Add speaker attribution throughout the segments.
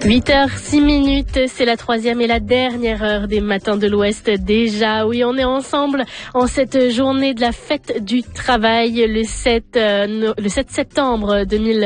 Speaker 1: 8h06, c'est la troisième et la dernière heure des matins de l'Ouest déjà. Oui, on est ensemble en cette journée de la fête du travail, le 7 septembre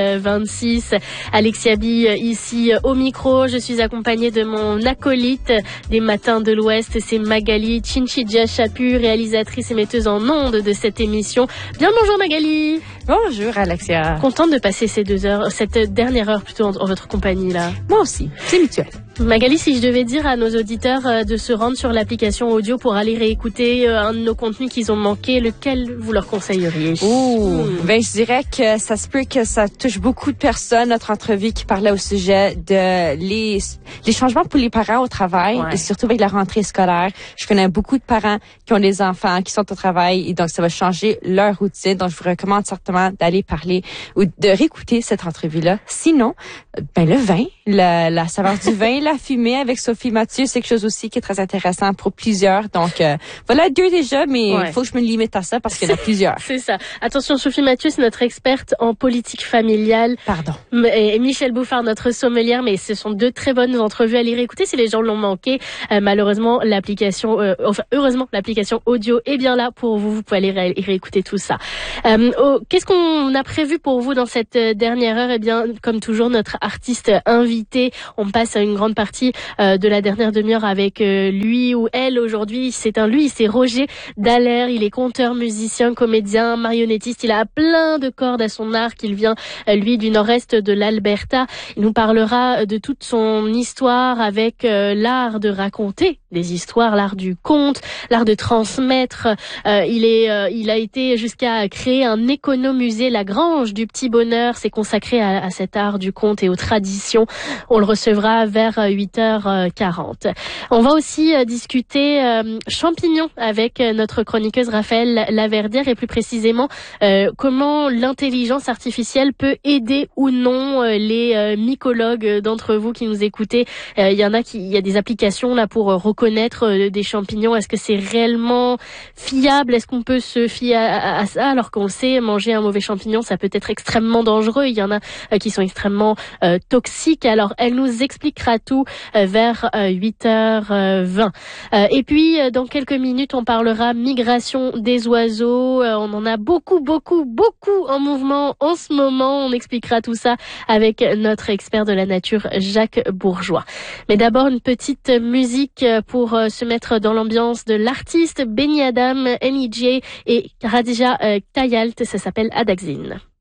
Speaker 1: 2026. Alexia Bille ici au micro. Je suis accompagnée de mon acolyte des matins de l'Ouest, c'est Magali Chinchidja Chapu, réalisatrice et metteuse en ondes de cette émission. Bien bonjour Magali.
Speaker 2: Bonjour Alexia.
Speaker 1: Contente de passer ces 2 heures, cette dernière heure plutôt en votre compagnie là.
Speaker 2: Moi aussi, c'est mutuel.
Speaker 1: Magali, si je devais dire à nos auditeurs de se rendre sur l'application audio pour aller réécouter un de nos contenus qu'ils ont manqué, lequel vous leur conseilleriez?
Speaker 2: Ben je dirais que ça se peut que ça touche beaucoup de personnes, notre entrevue qui parlait au sujet de les changements pour les parents au travail et surtout avec la rentrée scolaire. Je connais beaucoup de parents qui ont des enfants qui sont au travail et donc ça va changer leur routine. Donc je vous recommande certainement d'aller parler ou de réécouter cette entrevue-là. Sinon, ben le vin, la saveur du vin, la fumée avec Sophie Mathieu, c'est quelque chose aussi qui est très intéressant pour plusieurs. Donc, voilà 2 déjà, mais il faut que je me limite à ça parce qu'il y en a plusieurs.
Speaker 1: C'est ça. Attention, Sophie Mathieu, c'est notre experte en politique familiale.
Speaker 2: Pardon.
Speaker 1: Et Michel Bouffard, notre sommelière, mais ce sont 2 très bonnes entrevues à les réécouter si les gens l'ont manqué. Malheureusement, heureusement, l'application audio est bien là pour vous. Vous pouvez aller réécouter tout ça. Qu'est-ce qu'on a prévu pour vous dans cette dernière heure? Eh bien, comme toujours, notre artiste invité. On passe à une grande partie de la dernière demi-heure avec lui ou elle. Aujourd'hui, c'est Roger Dallaire. Il est conteur, musicien, comédien, marionnettiste. Il a plein de cordes à son arc. Il vient, lui, du nord-est de l'Alberta. Il nous parlera de toute son histoire avec l'art de raconter des histoires, l'art du conte, l'art de transmettre. Il a été jusqu'à créer un économusée, la Grange du Petit Bonheur. C'est consacré à cet art du conte et aux traditions. On le recevra vers 8h40. On va aussi discuter champignons avec notre chroniqueuse Raphaël Laverdière et plus précisément comment l'intelligence artificielle peut aider ou non les mycologues d'entre vous qui nous écoutez. Il y a des applications là pour reconnaître des champignons. Est-ce que c'est réellement fiable? Est-ce qu'on peut se fier à ça alors qu'on sait manger un mauvais champignon, ça peut être extrêmement dangereux. Il y en a qui sont extrêmement toxiques. Alors elle nous expliquera tout vers 8h20. Et puis dans quelques minutes on parlera migration des oiseaux. On en a beaucoup en mouvement en ce moment. On expliquera tout ça avec notre expert de la nature Jacques Bourgeois. Mais d'abord une petite musique pour se mettre dans l'ambiance de l'artiste Benny Adam, NEJ et Radija Tayalt. Ça s'appelle Adaxine.